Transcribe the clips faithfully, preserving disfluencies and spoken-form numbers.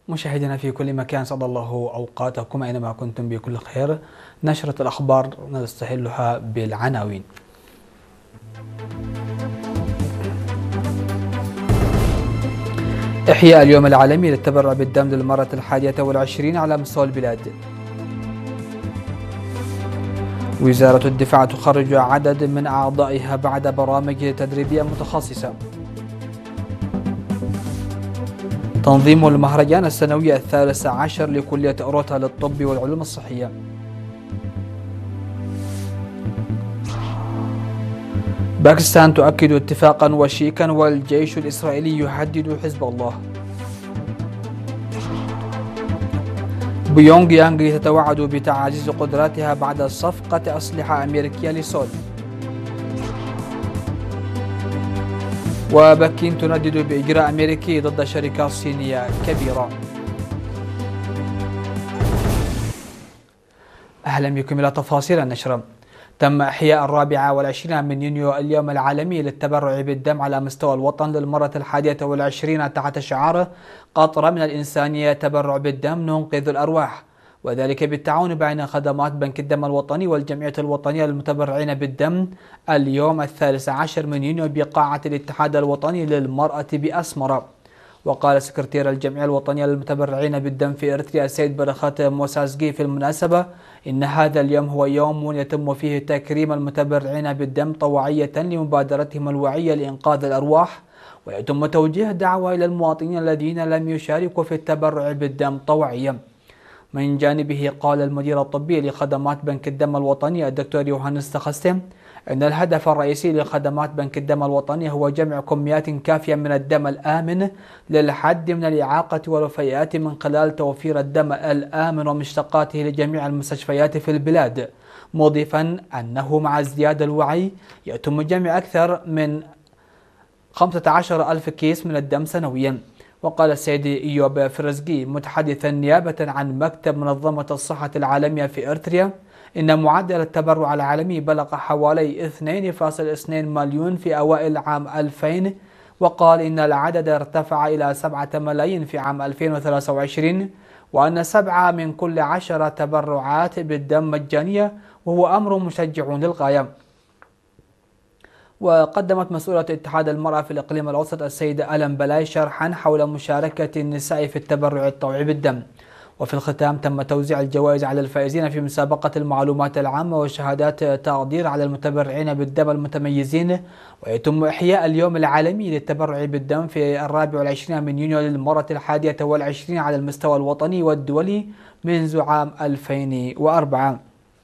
مشاهدينا في كل مكان، سعد الله أوقاتكم أينما كنتم بكل خير. نشرة الأخبار نستهلها بالعناوين. إحياء اليوم العالمي للتبرع بالدم للمرة الحادية والعشرين على مستوى البلاد. وزارة الدفاع تخرج عدد من أعضائها بعد برامج تدريبية متخصصة. تنظيم المهرجان السنوي الثالث عشر لكلية أوروتا للطب والعلوم الصحية. باكستان تؤكد اتفاقا وشيكا والجيش الإسرائيلي يهدد حزب الله. بيونغ يانغ تتوعد بتعزيز قدراتها بعد صفقة أسلحة أمريكية لسول. وبكين تندد بإجراء أمريكي ضد شركات صينية كبيرة. أهلا بكم إلى تفاصيل النشرة. تم إحياء الرابع والعشرين من يونيو اليوم العالمي للتبرع بالدم على مستوى الوطن للمرة الحادية والعشرين تحت شعار قطرة من الإنسانية، تبرع بالدم ننقذ الأرواح، وذلك بالتعاون بين خدمات بنك الدم الوطني والجمعية الوطنية للمتبرعين بالدم اليوم الثالث عشر من يونيو بقاعة الاتحاد الوطني للمرأة بأسمرة. وقال سكرتير الجمعية الوطنية للمتبرعين بالدم في إريتريا السيد برخات موسازجي في المناسبة إن هذا اليوم هو يوم يتم فيه تكريم المتبرعين بالدم طوعية لمبادرتهم الوعية لإنقاذ الأرواح، ويتم توجيه دعوة إلى المواطنين الذين لم يشاركوا في التبرع بالدم طوعيا. من جانبه قال المدير الطبي لخدمات بنك الدم الوطني الدكتور يوهانس تخستم إن الهدف الرئيسي لخدمات بنك الدم الوطني هو جمع كميات كافية من الدم الآمن للحد من الإعاقة والوفيات من خلال توفير الدم الآمن ومشتقاته لجميع المستشفيات في البلاد، مضيفا أنه مع ازدياد الوعي يتم جمع أكثر من خمسة عشر ألف كيس من الدم سنويا. وقال السيد إيوب فرزجي متحدثا نيابة عن مكتب منظمة الصحة العالمية في إريتريا إن معدل التبرع العالمي بلغ حوالي اثنين فاصلة اثنين مليون في أوائل عام ألفين، وقال إن العدد ارتفع إلى سبعة ملايين في عام ألفين وثلاثة وعشرين، وأن سبعة من كل عشرة تبرعات بالدم مجانية، وهو أمر مشجع للغاية. وقدمت مسؤولة اتحاد المرأة في الإقليم الأوسط السيدة ألم بلاي شرحا حول مشاركة النساء في التبرع الطوعي بالدم. وفي الختام تم توزيع الجوائز على الفائزين في مسابقة المعلومات العامة وشهادات تقدير على المتبرعين بالدم المتميزين. ويتم إحياء اليوم العالمي للتبرع بالدم في الرابع والعشرين من يونيو للمرة الحادية والعشرين على المستوى الوطني والدولي منذ عام ألفين وأربعة.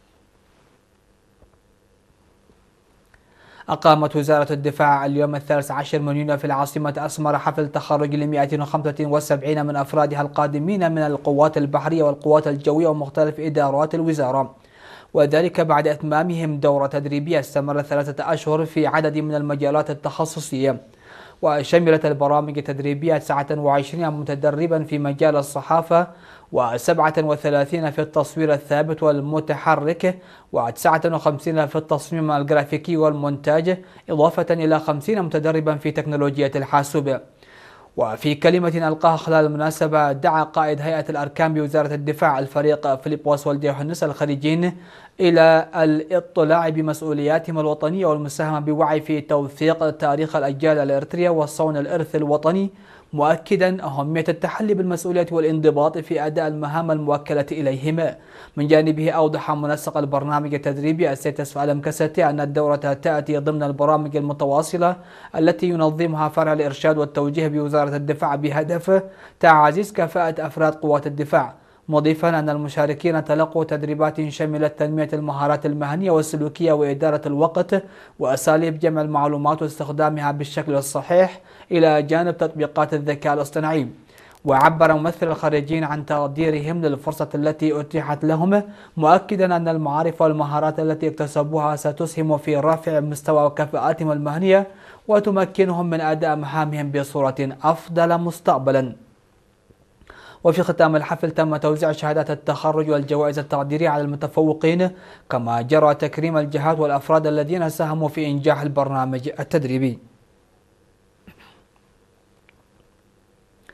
أقامت وزارة الدفاع اليوم الثالث عشر من يونيو في العاصمة أسمر حفل تخرج ل مئة وخمسة وسبعين من أفرادها القادمين من القوات البحرية والقوات الجوية ومختلف إدارات الوزارة، وذلك بعد إتمامهم دورة تدريبية استمرت ثلاثة أشهر في عدد من المجالات التخصصية. وشملت البرامج التدريبية تسعة وعشرين متدربا في مجال الصحافة، وسبعة وثلاثين في التصوير الثابت والمتحرك، وتسعة وخمسين في التصميم الجرافيكي والمونتاج، إضافة إلى خمسين متدربا في تكنولوجيا الحاسوب. وفي كلمة ألقاها خلال المناسبة دعا قائد هيئة الأركان بوزارة الدفاع الفريق فيليبوس والديوحنس الخليجيين إلى الاطلاع بمسؤولياتهم الوطنية والمساهمة بوعي في توثيق تاريخ الأجيال الإريترية وصون الإرث الوطني، مؤكدا أهمية التحلي بالمسؤولية والانضباط في أداء المهام الموكلة إليهم. من جانبه أوضح منسق البرنامج التدريبي السيد تسفى ألم كستي أن الدورة تأتي ضمن البرامج المتواصلة التي ينظمها فرع الإرشاد والتوجيه بوزارة الدفاع بهدف تعزيز كفاءة أفراد قوات الدفاع، مضيفا أن المشاركين تلقوا تدريبات شملت تنمية المهارات المهنية والسلوكية وإدارة الوقت وأساليب جمع المعلومات واستخدامها بالشكل الصحيح إلى جانب تطبيقات الذكاء الاصطناعي. وعبر ممثل الخريجين عن تقديرهم للفرصة التي أتيحت لهم، مؤكدا أن المعارف والمهارات التي اكتسبوها ستسهم في رفع مستوى وكفاءاتهم المهنية وتمكنهم من أداء مهامهم بصورة أفضل مستقبلا. وفي ختام الحفل تم توزيع شهادات التخرج والجوائز التقديرية على المتفوقين، كما جرى تكريم الجهات والأفراد الذين ساهموا في إنجاح البرنامج التدريبي.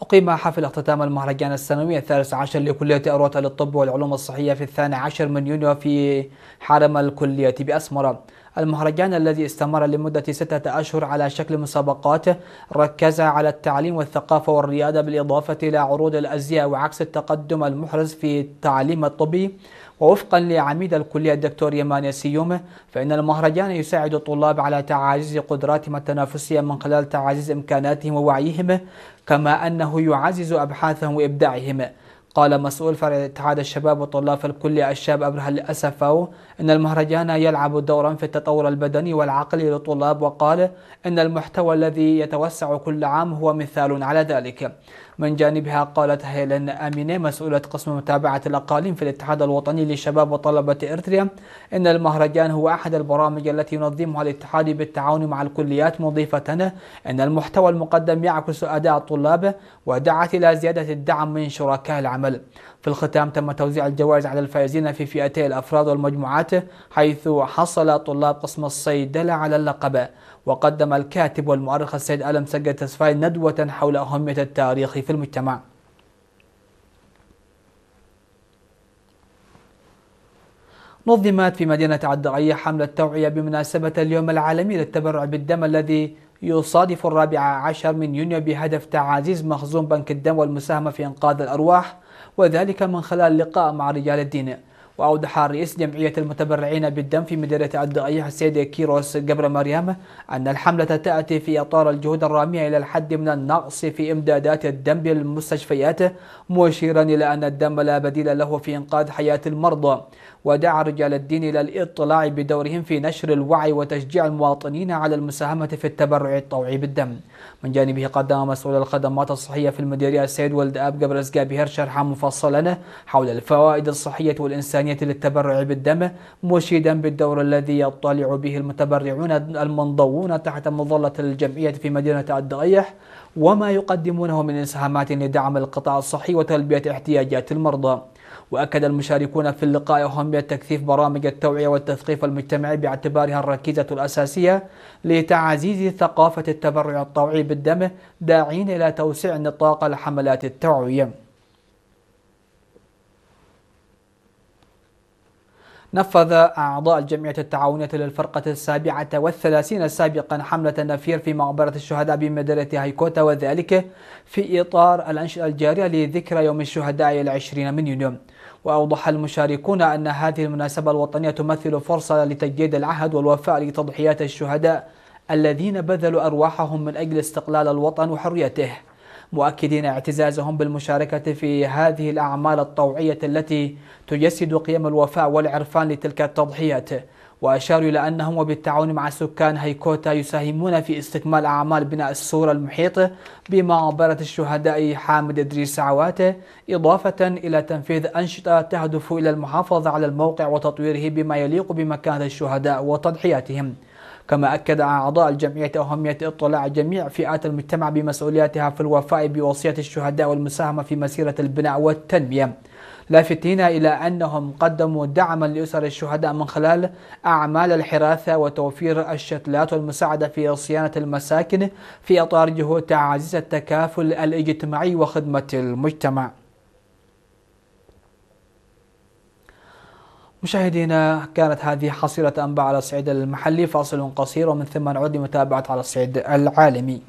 أقيم حفل اختتام المهرجان السنوي الثالث عشر لكلية أروتا للطب والعلوم الصحية في الثاني عشر من يونيو في حرم الكلية بأسمرة. المهرجان الذي استمر لمدة ستة أشهر على شكل مسابقات ركز على التعليم والثقافة والريادة، بالإضافة إلى عروض الأزياء وعكس التقدم المحرز في التعليم الطبي. ووفقا لعميد الكلية الدكتور يمان سيومه، فإن المهرجان يساعد الطلاب على تعزيز قدراتهم التنافسية من خلال تعزيز إمكاناتهم ووعيهم، كما أنه يعزز أبحاثهم وإبداعهم. قال مسؤول فرع اتحاد الشباب والطلاب في الكلية الشاب أبرهة الأسفاو إن المهرجان يلعب دورا في التطور البدني والعقلي للطلاب، وقال إن المحتوى الذي يتوسع كل عام هو مثال على ذلك. من جانبها قالت هيلين أمينة مسؤولة قسم متابعة الأقاليم في الاتحاد الوطني لشباب وطلبة إريتريا إن المهرجان هو أحد البرامج التي ينظمها الاتحاد بالتعاون مع الكليات، مضيفة إن المحتوى المقدم يعكس أداء الطلاب، ودعت إلى زيادة الدعم من شركاء العمل. في الختام تم توزيع الجوائز على الفائزين في فئتي الأفراد والمجموعات، حيث حصل طلاب قسم الصيدلة على اللقب. وقدم الكاتب والمؤرخ السيد آلم سجد تسفاي ندوة حول أهمية التاريخ في المجتمع. نظمت في مدينة الدقية حملة توعية بمناسبة اليوم العالمي للتبرع بالدم الذي يصادف الرابع عشر من يونيو، بهدف تعزيز مخزون بنك الدم والمساهمة في إنقاذ الأرواح، وذلك من خلال لقاء مع رجال الدين. وأوضح رئيس جمعية المتبرعين بالدم في مدينة الدقية السيد كيروس جبر مريم أن الحملة تأتي في إطار الجهود الرامية إلى الحد من النقص في إمدادات الدم للمستشفيات، مشيرا إلى أن الدم لا بديل له في إنقاذ حياة المرضى. ودعا رجال الدين إلى الإطلاع بدورهم في نشر الوعي وتشجيع المواطنين على المساهمة في التبرع الطوعي بالدم. من جانبه قدم مسؤول الخدمات الصحية في المديرية السيد ولد آب جبر زقابيهر شرحا مفصلا حول الفوائد الصحية والإنسانية للتبرع بالدم، مشيدا بالدور الذي يطلع به المتبرعون المنضوون تحت مظلة الجمعية في مدينة الدقية، وما يقدمونه من إسهامات لدعم القطاع الصحي وتلبية احتياجات المرضى. وأكد المشاركون في اللقاء أهمية تكثيف برامج التوعية والتثقيف المجتمعي باعتبارها الركيزة الأساسية لتعزيز ثقافة التبرع الطوعي بالدم، داعين إلى توسيع نطاق الحملات التوعوية. نفذ أعضاء الجمعية التعاونية للفرقة السابعة والثلاثين سابقا حملة النفير في مقبرة الشهداء بمدينة هيكوتا، وذلك في إطار الأنشطة الجارية لذكرى يوم الشهداء العشرين من يونيو. وأوضح المشاركون أن هذه المناسبة الوطنية تمثل فرصة لتجديد العهد والوفاء لتضحيات الشهداء الذين بذلوا أرواحهم من أجل استقلال الوطن وحريته، مؤكدين اعتزازهم بالمشاركة في هذه الأعمال الطوعية التي تجسد قيم الوفاء والعرفان لتلك التضحيات. وأشاروا إلى أنهم وبالتعاون مع سكان هيكوتا يساهمون في استكمال أعمال بناء السور المحيط بمقبرة الشهداء حامد إدريس عواته، إضافة إلى تنفيذ أنشطة تهدف إلى المحافظة على الموقع وتطويره بما يليق بمكانة الشهداء وتضحياتهم. كما أكد أعضاء الجمعية أهمية اطلاع جميع فئات المجتمع بمسؤولياتها في الوفاء بوصية الشهداء والمساهمة في مسيرة البناء والتنمية، لافتين إلى أنهم قدموا دعما لأسر الشهداء من خلال أعمال الحراثة وتوفير الشتلات والمساعدة في صيانة المساكن في إطار جهود تعزيز التكافل الاجتماعي وخدمة المجتمع. مشاهدينا، كانت هذه حصيلة أنباء على الصعيد المحلي، فاصل قصير ومن ثم نعود لمتابعة على الصعيد العالمي.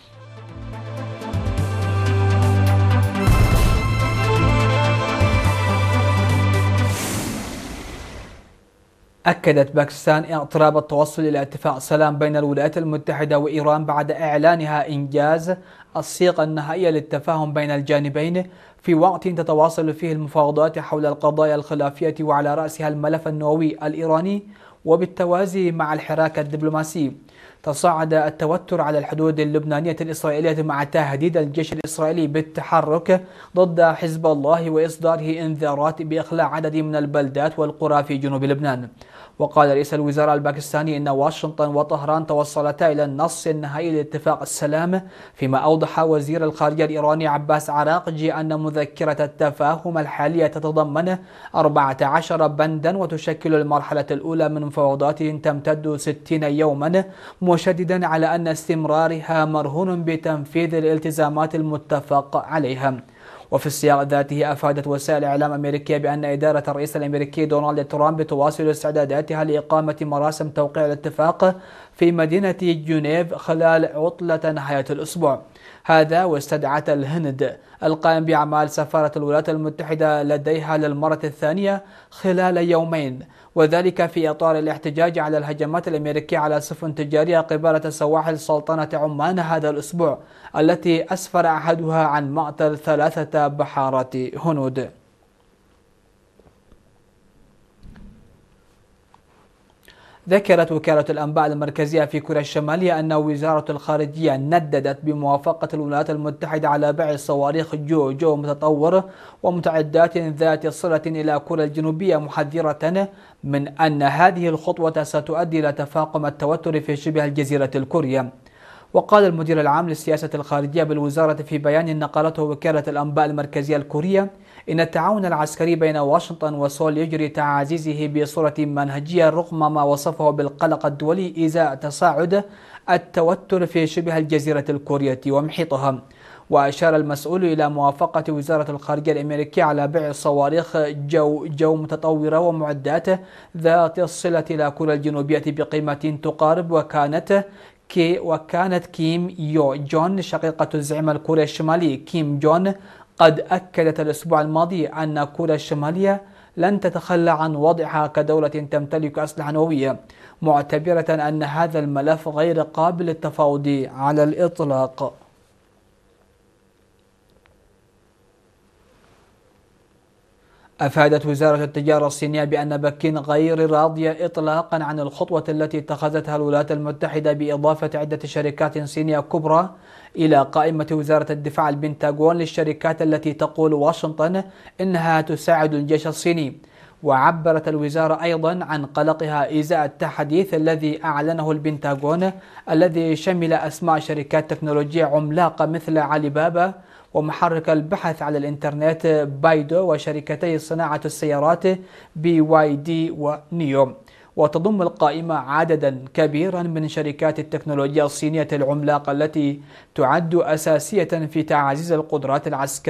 أكدت باكستان اقتراب التوصل إلى اتفاق سلام بين الولايات المتحدة وإيران بعد إعلانها إنجاز الصيغة النهائية للتفاهم بين الجانبين، في وقت تتواصل فيه المفاوضات حول القضايا الخلافية وعلى رأسها الملف النووي الإيراني. وبالتوازي مع الحراك الدبلوماسي، تصاعد التوتر على الحدود اللبنانية الإسرائيلية مع تهديد الجيش الإسرائيلي بالتحرك ضد حزب الله وإصداره إنذارات بإخلاء عدد من البلدات والقرى في جنوب لبنان. وقال رئيس الوزراء الباكستاني إن واشنطن وطهران توصلتا إلى النص النهائي لاتفاق السلام، فيما أوضح وزير الخارجية الإيراني عباس عراقجي أن مذكرة التفاهم الحالية تتضمن أربعة عشر بندا وتشكل المرحلة الأولى من مفاوضات تمتد ستين يوما، مشددا على أن استمرارها مرهون بتنفيذ الالتزامات المتفق عليها. وفي السياق ذاته أفادت وسائل إعلام أمريكية بأن إدارة الرئيس الأمريكي دونالد ترامب تواصل استعداداتها لإقامة مراسم توقيع الاتفاق في مدينة جنيف خلال عطلة نهاية الأسبوع. هذا واستدعت الهند القائم بأعمال سفارة الولايات المتحدة لديها للمرة الثانية خلال يومين، وذلك في إطار الاحتجاج على الهجمات الأمريكية على سفن تجارية قبالة سواحل سلطنة عمان هذا الأسبوع، التي أسفر أحدها عن معطل ثلاثة بحارات هنود. ذكرت وكالة الأنباء المركزية في كوريا الشمالية أن وزارة الخارجية نددت بموافقة الولايات المتحدة على بيع صواريخ جو جو متطور ومتعدات ذات صلة إلى كوريا الجنوبية، محذرة من أن هذه الخطوة ستؤدي إلى تفاقم التوتر في شبه الجزيرة الكورية. وقال المدير العام للسياسة الخارجية بالوزارة في بيان نقلته وكالة الأنباء المركزية الكورية إن التعاون العسكري بين واشنطن وسول يجري تعزيزه بصورة منهجية رغم ما وصفه بالقلق الدولي إزاء تصاعد التوتر في شبه الجزيرة الكورية ومحيطها. وأشار المسؤول إلى موافقة وزارة الخارجية الأمريكية على بيع صواريخ جو جو متطورة ومعدات ذات الصلة إلى كوريا الجنوبية بقيمة تقارب وكانت كي وكانت كيم يو جون شقيقة الزعيم الكوري الشمالي كيم جون قد أكدت الأسبوع الماضي أن كوريا الشمالية لن تتخلى عن وضعها كدولة تمتلك أسلحة نووية، معتبرة أن هذا الملف غير قابل للتفاوض على الإطلاق. أفادت وزارة التجارة الصينية بأن بكين غير راضية إطلاقا عن الخطوة التي اتخذتها الولايات المتحدة بإضافة عدة شركات صينية كبرى إلى قائمة وزارة الدفاع البنتاغون للشركات التي تقول واشنطن إنها تساعد الجيش الصيني. وعبرت الوزارة أيضا عن قلقها إزاء التحديث الذي أعلنه البنتاغون الذي شمل أسماء شركات تكنولوجيا عملاقة مثل علي بابا ومحرك البحث على الإنترنت بايدو وشركتي صناعة السيارات بي واي دي ونيو. وتضم القائمة عددا كبيرا من شركات التكنولوجيا الصينية العملاقة التي تعد أساسية في تعزيز القدرات العسكرية